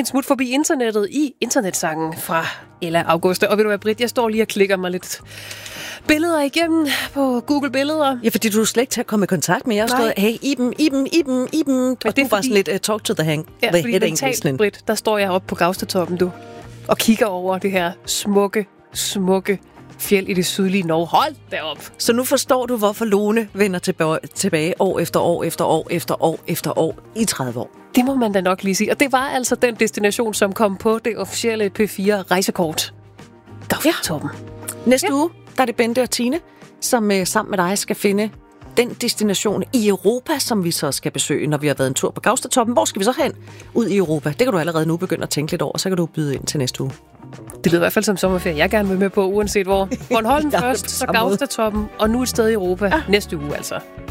en smut forbi internettet i internetsangen fra Ella Augusta. Og ved du hvad, Britt, jeg står lige og klikker mig lidt billeder igennem på Google Billeder. Ja, fordi du er slet ikke til at komme i kontakt med. Jeg har stået, hey, Iben. Og du var sådan lidt talk to the hang. Ja, fordi mentalt, Britt, der står jeg oppe på Gaustatoppen, du, og kigger over det her smukke fjeld i det sydlige Norge. Hold derop. Så nu forstår du, hvorfor Lone vender tilbage år efter år i 30 år. Det må man da nok lige sige. Og det var altså den destination, som kom på det officielle P4-rejsekort. Gaustatoppen. Næste uge, der er det Bente og Tine, som sammen med dig skal finde den destination i Europa, som vi så skal besøge, når vi har været en tur på Gaustatoppen. Hvor skal vi så hen ud i Europa? Det kan du allerede nu begynde at tænke lidt over, så kan du byde ind til næste uge. Det lyder i hvert fald som sommerferie, jeg gerne vil med på, uanset hvor. Bornholm først, så Gaustatoppen, og nu et sted i Europa næste uge altså.